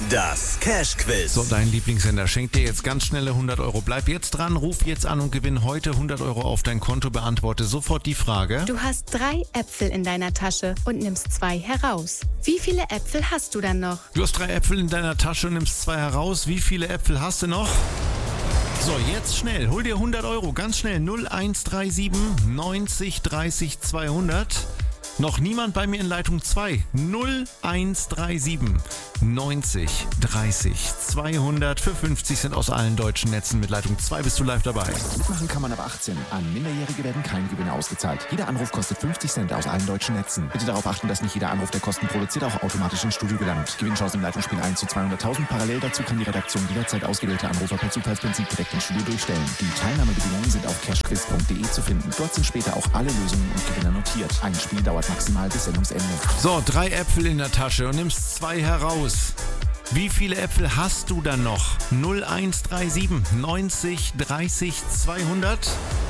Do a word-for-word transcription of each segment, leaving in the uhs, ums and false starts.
Das Cash-Quiz. So, dein Lieblingssender schenkt dir jetzt ganz schnelle hundert Euro. Bleib jetzt dran, ruf jetzt an und gewinn heute hundert Euro auf dein Konto. Beantworte sofort die Frage. Du hast drei Äpfel in deiner Tasche und nimmst zwei heraus. Wie viele Äpfel hast du dann noch? Du hast drei Äpfel in deiner Tasche und nimmst zwei heraus. Wie viele Äpfel hast du noch? So, jetzt schnell. Hol dir hundert Euro. Ganz schnell. null eins drei sieben neunzig dreißig zweihundert. Noch niemand bei mir in Leitung zwei. null eins drei sieben neunzig dreißig zweihundert. Für fünfzig Cent aus allen deutschen Netzen. Mit Leitung zwei bist du live dabei. Mitmachen kann man ab achtzehn. An Minderjährige werden keine Gewinne ausgezahlt. Jeder Anruf kostet fünfzig Cent aus allen deutschen Netzen. Bitte darauf achten, dass nicht jeder Anruf, der Kosten produziert, auch automatisch ins Studio gelangt. Gewinnchance im Leitungsspiel eins zu zweihunderttausend. Parallel dazu kann die Redaktion jederzeit ausgewählte Anrufer per Zufallsprinzip direkt ins Studio durchstellen. Die Teilnahmebedingungen sind auf cashquiz punkt de zu finden. Dort sind später auch alle Lösungen und Gewinner notiert. Ein Spiel dauert maximal bis Sendungsende. So, drei Äpfel in der Tasche und nimmst zwei heraus. Wie viele Äpfel hast du dann noch? null eins drei sieben neunzig dreißig zweihundert.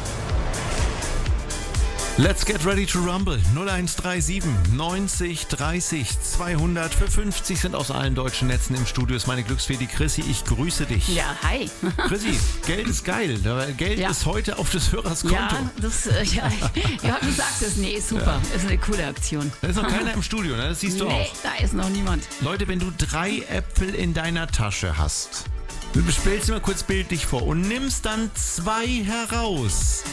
Let's get ready to rumble. null eins drei sieben neunzig dreißig zweihundert. Für fünfzig Cent aus allen deutschen Netzen im Studio ist meine Glücksfee, die Chrissy. Ich grüße dich. Ja, hi. Chrissy, Geld ist geil. Geld Ja. ist heute auf des Hörers Konto. Ja, das, äh, ja, ja, du sagst es. Nee, super. Ist eine coole Aktion. Da ist noch keiner im Studio, ne? Das siehst du Nee, auch. da ist noch niemand. Leute, wenn du drei Äpfel in deiner Tasche hast, du stellst dir mal kurz bildlich vor und nimmst dann zwei heraus.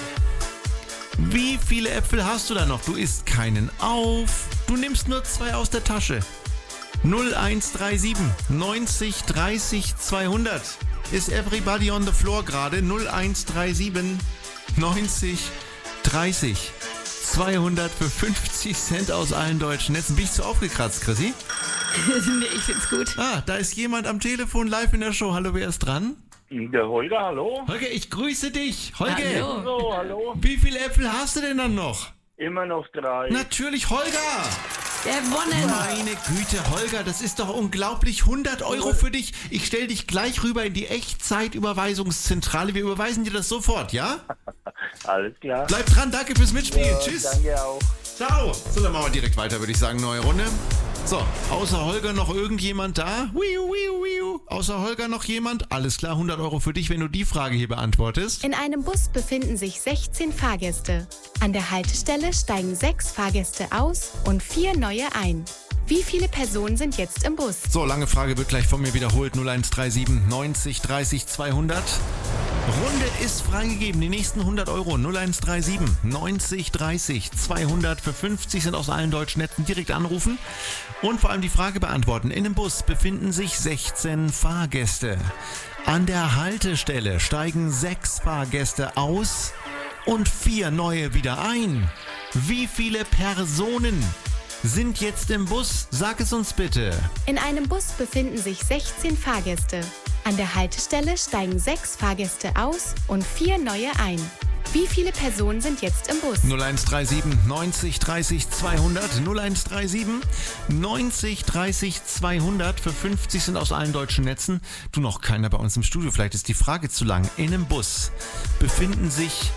Wie viele Äpfel hast du da noch? Du isst keinen auf. Du nimmst nur zwei aus der Tasche. null eins drei sieben neunzig dreißig zweihundert. Ist everybody on the floor gerade? null eins drei sieben neunzig dreißig zweihundert für fünfzig Cent aus allen deutschen Netzen. Bin ich zu aufgekratzt, Chrissy? Nee, ich find's gut. Ah, da ist jemand am Telefon live in der Show. Hallo, wer ist dran? Der Holger, hallo? Holger, ich grüße dich. Holger, Hallo. So, hallo? wie viele Äpfel hast du denn dann noch? Immer noch drei. Natürlich, Holger. Gewonnen. Meine Güte, Holger, das ist doch unglaublich. hundert Euro für dich. Ich stelle dich gleich rüber in die Echtzeitüberweisungszentrale. Wir überweisen dir das sofort, ja? Alles klar. Bleib dran, danke fürs Mitspielen. Ja, Tschüss. Danke auch. Ciao. So, dann machen wir direkt weiter, würde ich sagen. Neue Runde. So, außer Holger noch irgendjemand da? Wiu, wiu, wiu. Außer Holger noch jemand? Alles klar, hundert Euro für dich, wenn du die Frage hier beantwortest. In einem Bus befinden sich sechzehn Fahrgäste. An der Haltestelle steigen sechs Fahrgäste aus und vier neue ein. Wie viele Personen sind jetzt im Bus? So, lange Frage wird gleich von mir wiederholt. null eins drei sieben neunzig dreißig zweihundert. Runde ist freigegeben. Die nächsten hundert Euro. null eins drei sieben neunzig dreißig zweihundert für fünfzig sind aus allen deutschen Netzen. Direkt anrufen und vor allem die Frage beantworten. In dem Bus befinden sich sechzehn Fahrgäste. An der Haltestelle steigen sechs Fahrgäste aus und vier neue wieder ein. Wie viele Personen sind jetzt im Bus? Sag es uns bitte. In einem Bus befinden sich sechzehn Fahrgäste. An der Haltestelle steigen sechs Fahrgäste aus und vier neue ein. Wie viele Personen sind jetzt im Bus? null eins drei sieben neunzig dreißig zweihundert. null eins drei sieben neunzig dreißig zweihundert für fünfzig sind aus allen deutschen Netzen. Du, noch keiner bei uns im Studio. Vielleicht ist die Frage zu lang. In einem Bus befinden sich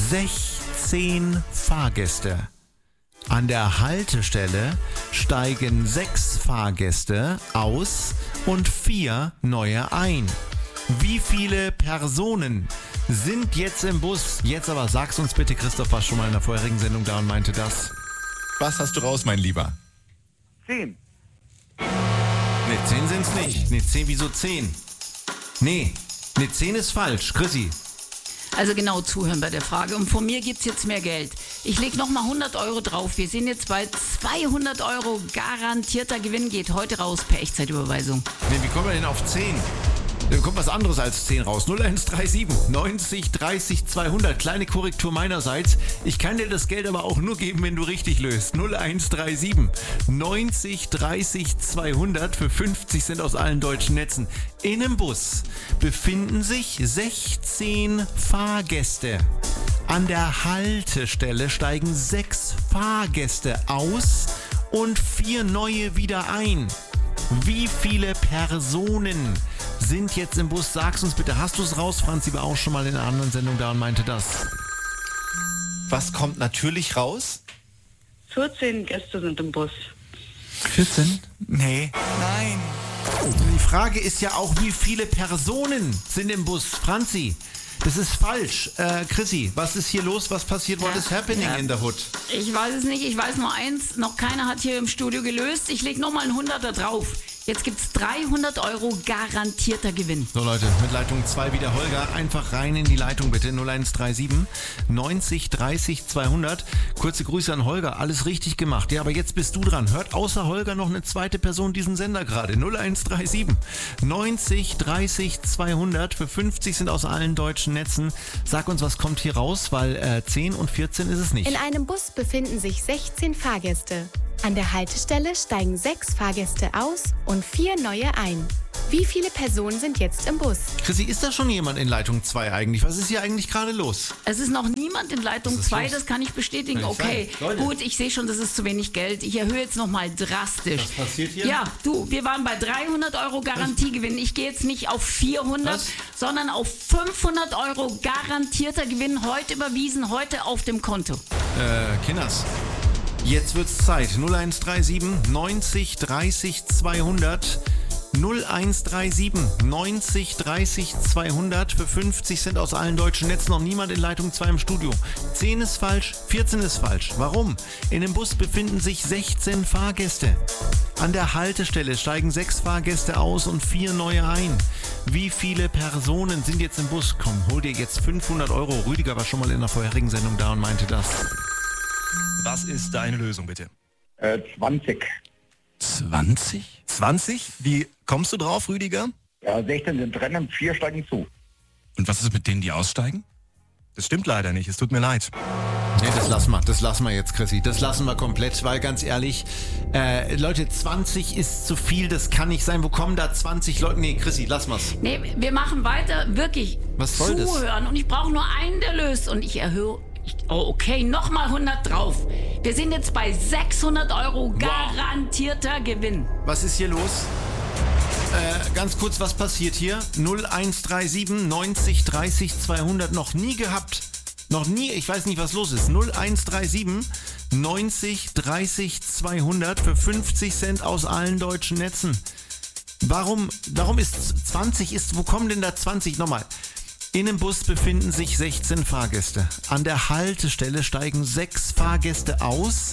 sechzehn Fahrgäste. An der Haltestelle steigen sechs Fahrgäste aus und vier neue ein. Wie viele Personen sind jetzt im Bus? Jetzt aber sag's uns bitte. Christoph war schon mal in der vorherigen Sendung da und meinte das. Was hast du raus, mein Lieber? Zehn. Ne, zehn sind's nicht. Ne, zehn, wieso zehn? Nee, ne, zehn ist falsch. Chrissy. Also genau zuhören bei der Frage. Und von mir gibt's jetzt mehr Geld. Ich leg nochmal hundert Euro drauf. Wir sind jetzt bei zweihundert Euro. Garantierter Gewinn geht heute raus per Echtzeitüberweisung. Ne, wie kommen wir denn auf zehn? Da kommt was anderes als zehn raus. null eins drei sieben neunzig dreißig zweihundert. Kleine Korrektur meinerseits. Ich kann dir das Geld aber auch nur geben, wenn du richtig löst. null eins drei sieben neunzig dreißig zweihundert für fünfzig Cent aus allen deutschen Netzen. In einem Bus befinden sich sechzehn Fahrgäste. An der Haltestelle steigen sechs Fahrgäste aus und vier neue wieder ein. Wie viele Personen sind jetzt im Bus? Sag's uns bitte. Hast du es raus? Franzi war auch schon mal in einer anderen Sendung da und meinte das. Was kommt natürlich raus? vierzehn Gäste sind im Bus. vierzehn? Nee. Nein. Die Frage ist ja auch, wie viele Personen sind im Bus? Franzi, das ist falsch. Äh, Chrissy, was ist hier los? Was passiert? What Ja. is happening Ja. in the hood? Ich weiß es nicht, ich weiß nur eins, noch keiner hat hier im Studio gelöst. Ich lege nochmal einen Hunderter drauf. Jetzt gibt's dreihundert Euro garantierter Gewinn. So Leute, mit Leitung zwei wieder Holger. Einfach rein in die Leitung bitte. null eins drei sieben neunzig dreißig zweihundert. Kurze Grüße an Holger. Alles richtig gemacht. Ja, aber jetzt bist du dran. Hört außer Holger noch eine zweite Person diesen Sender gerade. null eins drei sieben neunzig dreißig zweihundert. Für fünfzig sind aus allen deutschen Netzen. Sag uns, was kommt hier raus, weil äh, zehn und vierzehn ist es nicht. In einem Bus befinden sich sechzehn Fahrgäste. An der Haltestelle steigen sechs Fahrgäste aus und vier neue ein. Wie viele Personen sind jetzt im Bus? Chrissy, ist da schon jemand in Leitung zwei eigentlich? Was ist hier eigentlich gerade los? Es ist noch niemand in Leitung Was ist zwei, los? das kann ich bestätigen. Kann nicht Okay, sein. Leute. gut, ich sehe schon, das ist zu wenig Geld. Ich erhöhe jetzt nochmal drastisch. Was passiert hier? Ja, du, wir waren bei dreihundert Euro Garantiegewinn. Ich gehe jetzt nicht auf vierhundert, Was? sondern auf fünfhundert Euro garantierter Gewinn. Heute überwiesen, heute auf dem Konto. Äh, Kinders. Jetzt wird's Zeit. null eins drei sieben neunzig dreißig zweihundert. null eins drei sieben neunzig dreißig zweihundert. Für fünfzig Cent aus allen deutschen Netzen. Noch niemand in Leitung zwei im Studio. zehn ist falsch, vierzehn ist falsch. Warum? In dem Bus befinden sich sechzehn Fahrgäste. An der Haltestelle steigen sechs Fahrgäste aus und vier neue ein. Wie viele Personen sind jetzt im Bus? Komm, hol dir jetzt fünfhundert Euro. Rüdiger war schon mal in der vorherigen Sendung da und meinte das. Was ist deine Lösung, bitte? Äh, zwanzig. zwanzig? zwanzig? Wie kommst du drauf, Rüdiger? Ja, sechzehn sind drin und vier steigen zu. Und was ist mit denen, die aussteigen? Das stimmt leider nicht, es tut mir leid. Nee, das lassen wir, das lassen wir jetzt, Chrissy. Das lassen wir komplett, weil ganz ehrlich, äh, Leute, zwanzig ist zu viel, das kann nicht sein. Wo kommen da zwanzig Leute? Nee, Chrissy, lass mal's. Nee, wir machen weiter, wirklich Was soll das? zuhören. Und ich brauche nur einen, der löst. Und ich erhöhe, ich, oh okay, nochmal hundert drauf. Wir sind jetzt bei sechshundert Euro garantierter Gewinn. Was ist hier los? Äh, ganz kurz, was passiert hier? null eins drei sieben neunzig dreißig zweihundert, noch nie gehabt. Noch nie, ich weiß nicht, was los ist. null eins drei sieben neunzig dreißig zweihundert für fünfzig Cent aus allen deutschen Netzen. Warum, warum ist zwanzig, ist, wo kommen denn da zwanzig? Nochmal. In dem Bus befinden sich sechzehn Fahrgäste. An der Haltestelle steigen sechs Fahrgäste aus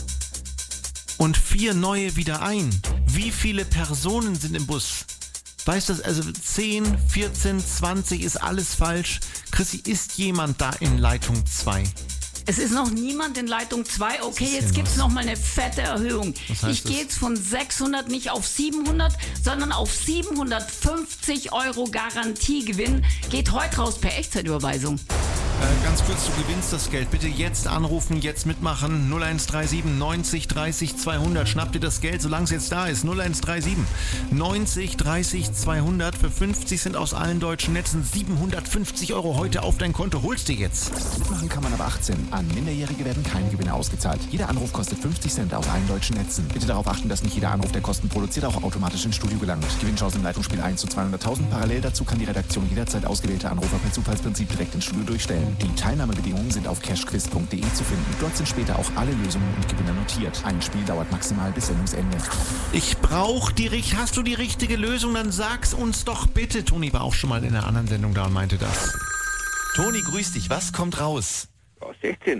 und vier neue wieder ein. Wie viele Personen sind im Bus? Weißt du, also zehn, vierzehn, zwanzig ist alles falsch. Chrissy, ist jemand da in Leitung zwei? Es ist noch niemand in Leitung zwei. Okay, ist jetzt denn gibt's los? noch mal eine fette Erhöhung. Was heißt Ich gehe das? jetzt von sechshundert nicht auf siebenhundert, sondern auf siebenhundertfünfzig Euro Garantiegewinn. Geht heute raus per Echtzeitüberweisung. Äh, ganz kurz, du gewinnst das Geld. Bitte jetzt anrufen, jetzt mitmachen. null eins drei sieben neunzig dreißig zweihundert. Schnapp dir das Geld, solange es jetzt da ist. null eins drei sieben neunzig dreißig zweihundert. Für fünfzig sind aus allen deutschen Netzen siebenhundertfünfzig Euro heute auf dein Konto. Holst dir jetzt. Mitmachen kann man ab achtzehn. An Minderjährige werden keine Gewinne ausgezahlt. Jeder Anruf kostet fünfzig Cent aus allen deutschen Netzen. Bitte darauf achten, dass nicht jeder Anruf, der Kosten produziert, auch automatisch ins Studio gelangt. Gewinnchance im Leitungsspiel eins zu zweihunderttausend. Parallel dazu kann die Redaktion jederzeit ausgewählte Anrufer per Zufallsprinzip direkt ins Studio durchstellen. Die Teilnahmebedingungen sind auf cashquiz punkt de zu finden. Dort sind später auch alle Lösungen und Gewinner notiert. Ein Spiel dauert maximal bis Sendungsende. Ich brauche die richtige. Hast du die richtige Lösung? Dann sag's uns doch bitte. Toni war auch schon mal in einer anderen Sendung da und meinte das. Toni, grüß dich, was kommt raus? Ja, sechzehn.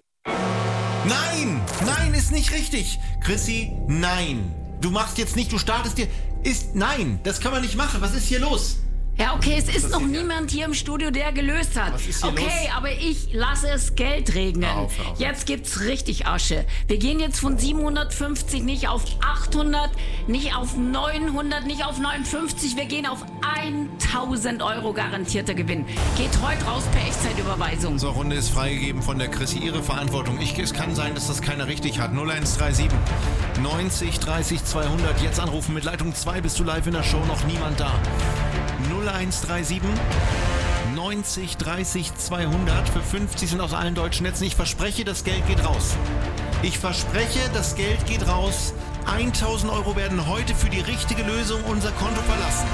Nein! Nein, ist nicht richtig. Chrissy, nein. Du machst jetzt nicht, du startest dir. Ist. Nein, das kann man nicht machen. Was ist hier los? Ja, okay, es ist noch niemand hier im Studio, der gelöst hat. Was ist hier okay, los? aber ich lasse es Geld regnen. Hör auf, hör auf. Jetzt gibt's richtig Asche. Wir gehen jetzt von siebenhundertfünfzig nicht auf achthundert, nicht auf neunhundert, nicht auf neunundfünfzig. Wir gehen auf tausend Euro garantierter Gewinn. Geht heute raus per Echtzeitüberweisung. So, Runde ist freigegeben von der Chrissy. Ihre Verantwortung. Ich, es kann sein, dass das keiner richtig hat. null eins drei sieben neunzig dreißig zweihundert. Jetzt anrufen mit Leitung zwei. Bist du live in der Show? Noch niemand da. null eins drei sieben neunzig dreißig zweihundert. Für fünfzig sind aus allen deutschen Netzen. Ich verspreche, das Geld geht raus. Ich verspreche, das Geld geht raus. tausend Euro werden heute für die richtige Lösung unser Konto verlassen.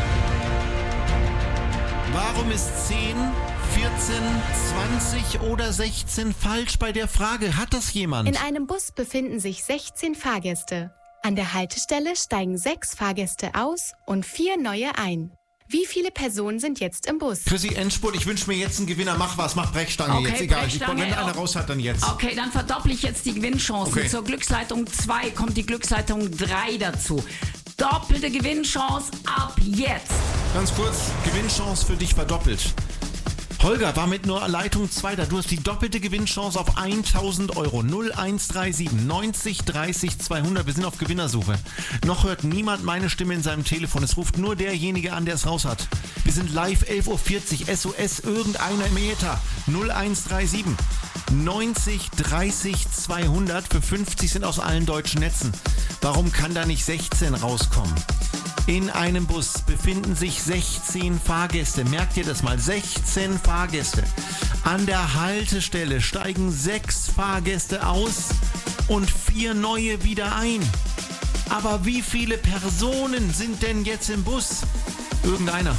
Warum ist zehn, vierzehn, zwanzig oder sechzehn falsch bei der Frage? Hat das jemand? In einem Bus befinden sich sechzehn Fahrgäste. An der Haltestelle steigen sechs Fahrgäste aus und vier neue ein. Wie viele Personen sind jetzt im Bus? Chrissy, Endspurt, ich wünsche mir jetzt einen Gewinner. Mach was, mach Brechstange Okay, jetzt. Egal, Brechstange, ich, wenn einer raus hat, dann jetzt. Okay, dann verdopple ich jetzt die Gewinnchancen. Okay. Zur Glücksleitung zwei kommt die Glücksleitung drei dazu. Doppelte Gewinnchance ab jetzt. Ganz kurz, Gewinnchance für dich verdoppelt. Holger war mit nur Leitung zwei da. Du hast die doppelte Gewinnchance auf tausend Euro. null eins drei sieben neunzig dreißig zweihundert. Wir sind auf Gewinnersuche. Noch hört niemand meine Stimme in seinem Telefon. Es ruft nur derjenige an, der es raus hat. Wir sind live elf Uhr vierzig. S O S irgendeiner im Äther. null eins drei sieben neunzig dreißig zweihundert. Für fünfzig sind aus allen deutschen Netzen. Warum kann da nicht sechzehn rauskommen? In einem Bus befinden sich sechzehn Fahrgäste. Merkt ihr das mal? sechzehn Fahrgäste. An der Haltestelle steigen sechs Fahrgäste aus und vier neue wieder ein. Aber wie viele Personen sind denn jetzt im Bus? Irgendeiner.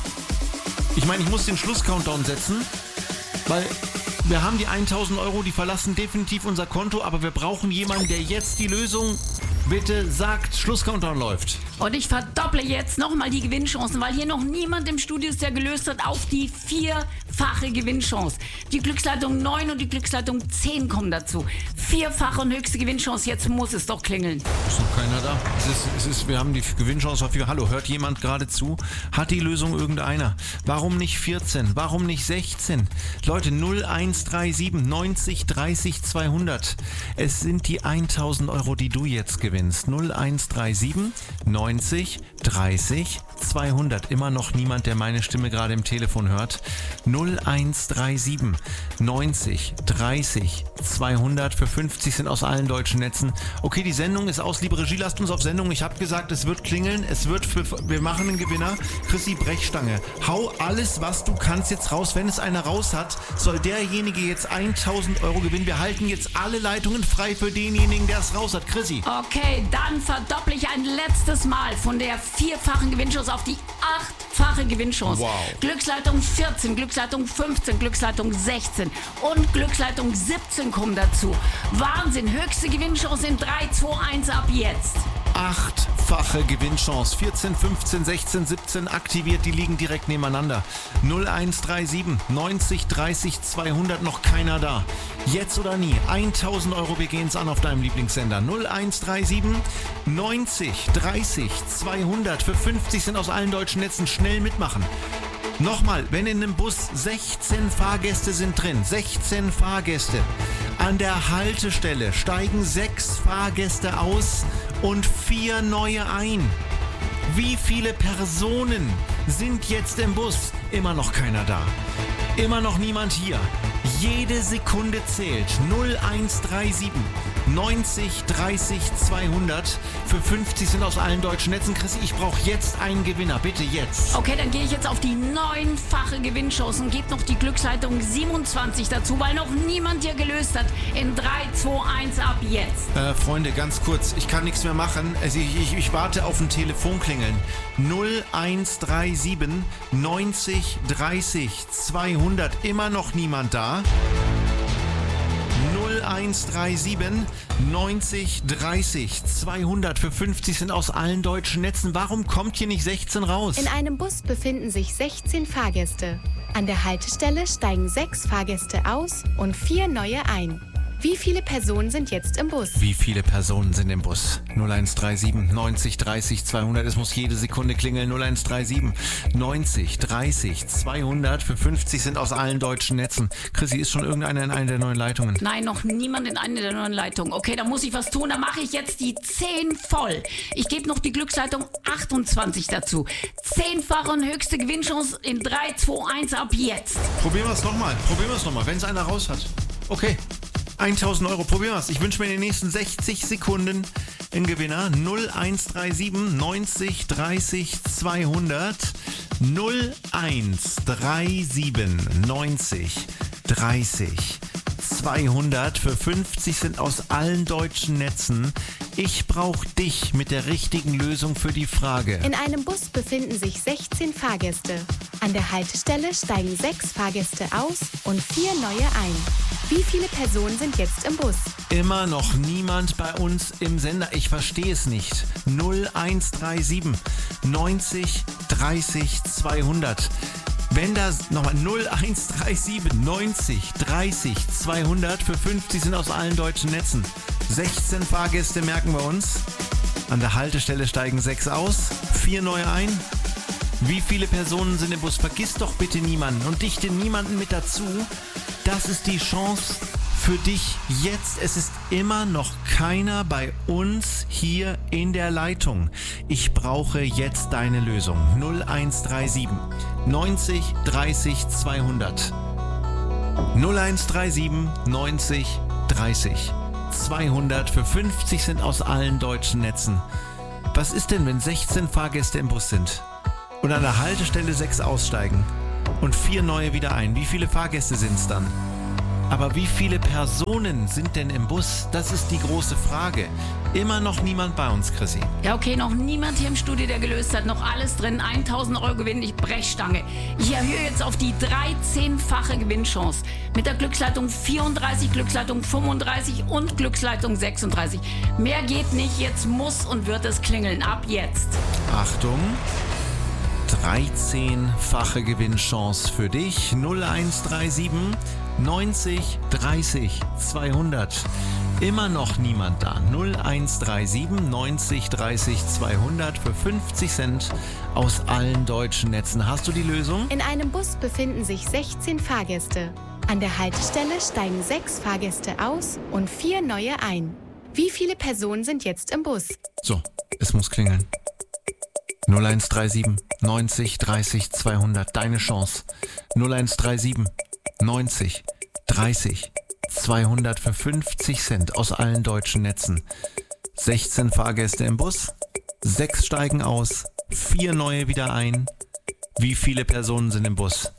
Ich meine, ich muss den Schlusscountdown setzen, weil wir haben die tausend Euro, die verlassen definitiv unser Konto, aber wir brauchen jemanden, der jetzt die Lösung bitte sagt. Schlusscountdown läuft. Und ich verdopple jetzt nochmal die Gewinnchancen, weil hier noch niemand im Studio ist, der gelöst hat, auf die vierfache Gewinnchance. Die Glücksleitung neun und die Glücksleitung zehn kommen dazu. Vierfache und höchste Gewinnchance, jetzt muss es doch klingeln. Ist noch keiner da. Es ist, es ist, wir haben die Gewinnchance auf vier. Hallo, hört jemand gerade zu? Hat die Lösung irgendeiner? Warum nicht vierzehn? Warum nicht sechzehn? Leute, null eins drei sieben neunzig dreißig zweihundert. Es sind die tausend Euro, die du jetzt gewinnst. null eins drei sieben neunzig dreißig zweihundert. Immer noch niemand, der meine Stimme gerade im Telefon hört. null eins drei sieben neunzig dreißig zweihundert. Für fünfzig sind aus allen deutschen Netzen. Okay, die Sendung ist aus. Liebe Regie, lasst uns auf Sendung. Ich habe gesagt, es wird klingeln. Es wird für, wir machen einen Gewinner. Chrissy, Brechstange. Hau alles, was du kannst, jetzt raus. Wenn es einer raus hat, soll derjenige jetzt tausend Euro gewinnen. Wir halten jetzt alle Leitungen frei für denjenigen, der es raus hat. Chrissy. Okay, dann verdopple ich ein letztes Mal von der vierfachen Gewinnchance auf die achtfache Gewinnchance. Wow. Glücksleitung vierzehn, Glücksleitung fünfzehn, Glücksleitung sechzehn und Glücksleitung siebzehn kommen dazu. Wahnsinn, höchste Gewinnchance in drei, zwei, eins ab jetzt. Achtfache Gewinnchance. vierzehn, fünfzehn, sechzehn, siebzehn aktiviert, die liegen direkt nebeneinander. null eins drei sieben neunzig dreißig zweihundert, noch keiner da. Jetzt oder nie. tausend Euro, wir gehen's an auf deinem Lieblingssender. null eins drei sieben neunzig dreißig zweihundert. Für fünfzig sind aus allen deutschen Netzen. Schnell mitmachen. Nochmal, wenn in einem Bus sechzehn Fahrgäste sind drin, sechzehn Fahrgäste. An der Haltestelle steigen sechs Fahrgäste aus und vier neue ein. Wie viele Personen sind jetzt im Bus? Immer noch keiner da. Immer noch niemand hier. Jede Sekunde zählt. null eins drei sieben neunzig dreißig zweihundert. Für fünfzig sind aus allen deutschen Netzen. Chris, ich brauche jetzt einen Gewinner. Bitte jetzt. Okay, dann gehe ich jetzt auf die neunfache Gewinnchance und gebe noch die Glücksleitung siebenundzwanzig dazu, weil noch niemand hier gelöst hat. In drei, zwei, eins ab jetzt. Äh, Freunde, ganz kurz. Ich kann nichts mehr machen. Also ich, ich, ich warte auf ein Telefonklingeln. null eins drei sieben neunzig dreißig zweihundert. Immer noch niemand da. null eins drei sieben neunzig dreißig zweihundert. Für fünfzig sind aus allen deutschen Netzen. Warum kommt hier nicht sechzehn raus? In einem Bus befinden sich sechzehn Fahrgäste. An der Haltestelle steigen sechs Fahrgäste aus und vier neue ein. Wie viele Personen sind jetzt im Bus? Wie viele Personen sind im Bus? null eins drei sieben neunzig dreißig zweihundert. Es muss jede Sekunde klingeln. null eins drei sieben neunzig dreißig zweihundert. Für fünfzig sind aus allen deutschen Netzen. Chrissy, ist schon irgendeiner in einer der neuen Leitungen? Nein, noch niemand in einer der neuen Leitungen. Okay, da muss ich was tun. Da mache ich jetzt die zehn voll. Ich gebe noch die Glücksleitung achtundzwanzig dazu. Zehnfache und höchste Gewinnchance in drei, zwei, eins ab jetzt. Probieren wir es nochmal. Probieren wir es nochmal, wenn es einer raus hat. Okay. tausend Euro, probieren wir es. Ich wünsche mir in den nächsten sechzig Sekunden einen Gewinner. null eins drei sieben neunzig dreißig zweihundert. null eins drei sieben neunzig dreißig zweihundert. Für fünfzig sind aus allen deutschen Netzen. Ich brauche dich mit der richtigen Lösung für die Frage. In einem Bus befinden sich sechzehn Fahrgäste. An der Haltestelle steigen sechs Fahrgäste aus und vier neue ein. Wie viele Personen sind jetzt im Bus? Immer noch niemand bei uns im Sender. Ich verstehe es nicht. null eins drei sieben neunzig dreißig zweihundert. Wenn das nochmal null eins drei sieben neunzig dreißig zweihundert für fünfzig sind aus allen deutschen Netzen. sechzehn Fahrgäste merken wir uns. An der Haltestelle steigen sechs aus, vier neue ein. Wie viele Personen sind im Bus? Vergiss doch bitte niemanden und dichte niemanden mit dazu. Das ist die Chance für dich jetzt. Es ist immer noch keiner bei uns hier in der Leitung. Ich brauche jetzt deine Lösung. null eins drei sieben neunzig dreißig zweihundert. null eins drei sieben neunzig dreißig zweihundert für fünfzig sind aus allen deutschen Netzen. Was ist denn, wenn sechzehn Fahrgäste im Bus sind und an der Haltestelle sechs aussteigen und vier neue wieder ein? Wie viele Fahrgäste sind es dann? Aber wie viele Personen sind denn im Bus? Das ist die große Frage. Immer noch niemand bei uns, Chrissy. Ja, okay, noch niemand hier im Studio, der gelöst hat. Noch alles drin, tausend Euro Gewinn, ich Brechstange. Ich erhöhe jetzt auf die dreizehnfache Gewinnchance. Mit der Glücksleitung vierunddreißig, Glücksleitung fünfunddreißig und Glücksleitung sechsunddreißig. Mehr geht nicht, jetzt muss und wird es klingeln. Ab jetzt. Achtung, dreizehnfache Gewinnchance für dich. null eins drei sieben neunzig dreißig zweihundert. Immer noch niemand da. null eins drei sieben neunzig dreißig zweihundert für fünfzig Cent aus allen deutschen Netzen. Hast du die Lösung? In einem Bus befinden sich sechzehn Fahrgäste. An der Haltestelle steigen sechs Fahrgäste aus und vier neue ein. Wie viele Personen sind jetzt im Bus? So, es muss klingeln. null eins drei sieben neunzig dreißig zweihundert. Deine Chance. null eins drei sieben neunzig dreißig zweihundert für fünfzig Cent aus allen deutschen Netzen. sechzehn Fahrgäste im Bus, sechs steigen aus, vier neue wieder ein. Wie viele Personen sind im Bus?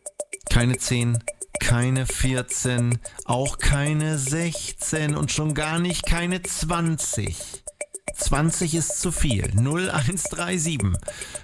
Keine zehn, keine vierzehn, auch keine sechzehn und schon gar nicht keine zwanzig. zwanzig ist zu viel. null eins drei sieben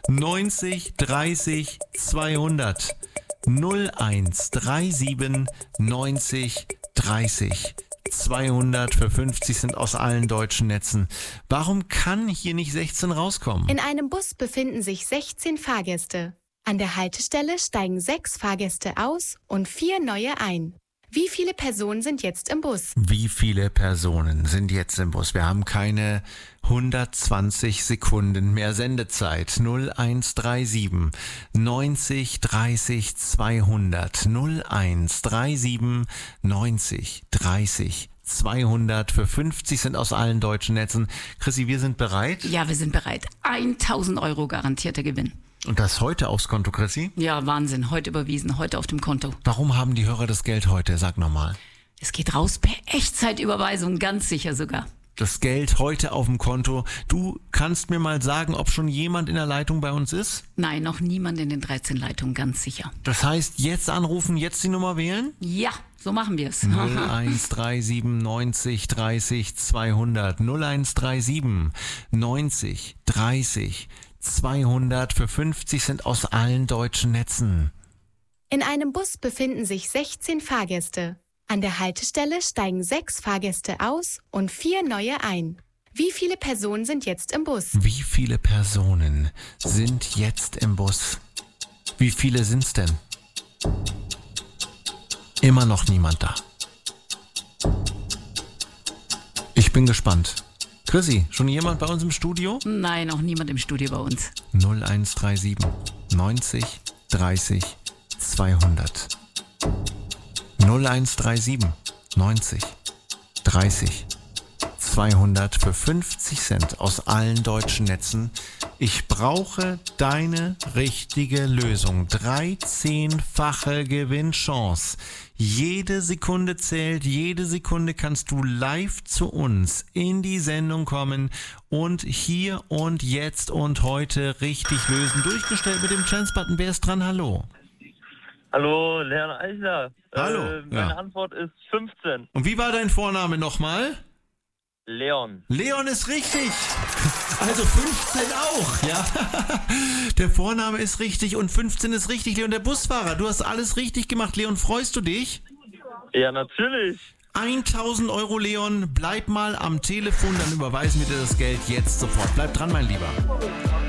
neunzig dreißig zweihundert. null eins drei sieben neunzig dreißig zweihundert für fünfzig sind aus allen deutschen Netzen. Warum kann hier nicht sechzehn rauskommen? In einem Bus befinden sich sechzehn Fahrgäste. An der Haltestelle steigen sechs Fahrgäste aus und vier neue ein. Wie viele Personen sind jetzt im Bus? Wie viele Personen sind jetzt im Bus? Wir haben keine hundertzwanzig Sekunden mehr Sendezeit. null eins drei sieben neunzig dreißig zweihundert. null eins drei sieben neunzig dreißig zweihundert für fünfzig sind aus allen deutschen Netzen. Chrissy, wir sind bereit? Ja, wir sind bereit. tausend Euro garantierter Gewinn. Und das heute aufs Konto, Chrissy? Ja, Wahnsinn. Heute überwiesen, heute auf dem Konto. Warum haben die Hörer das Geld heute? Sag nochmal. Es geht raus per Echtzeitüberweisung, ganz sicher sogar. Das Geld heute auf dem Konto. Du kannst mir mal sagen, ob schon jemand in der Leitung bei uns ist? Nein, noch niemand in den dreizehn Leitungen, ganz sicher. Das heißt, jetzt anrufen, jetzt die Nummer wählen? Ja, so machen wir es. null eins drei sieben neunzig dreißig zweihundert. null eins drei sieben neunzig dreißig zweihundert für fünfzig sind aus allen deutschen Netzen. In einem Bus befinden sich sechzehn Fahrgäste. An der Haltestelle steigen sechs Fahrgäste aus und vier neue ein. Wie viele Personen sind jetzt im Bus? Wie viele Personen sind jetzt im Bus? Wie viele sind's denn? Immer noch niemand da. Ich bin gespannt. Chrissy, schon jemand bei uns im Studio? Nein, auch niemand im Studio bei uns. null eins drei sieben neunzig dreißig zweihundert. null eins drei sieben neunzig dreißig zweihundert für fünfzig Cent aus allen deutschen Netzen. Ich brauche deine richtige Lösung. dreizehnfache Gewinnchance. Jede Sekunde zählt, jede Sekunde kannst du live zu uns in die Sendung kommen und hier und jetzt und heute richtig lösen. Durchgestellt mit dem Chance-Button. Wer ist dran? Hallo. Hallo, Leon Eichler. Hallo. Äh, meine Ja. Antwort ist fünfzehn. Und wie war dein Vorname nochmal? Leon. Leon ist richtig. Also fünfzehn auch, ja. Der Vorname ist richtig und fünfzehn ist richtig, Leon. Der Busfahrer, du hast alles richtig gemacht. Leon, freust du dich? Ja, natürlich. tausend Euro, Leon. Bleib mal am Telefon, dann überweisen wir dir das Geld jetzt sofort. Bleib dran, mein Lieber.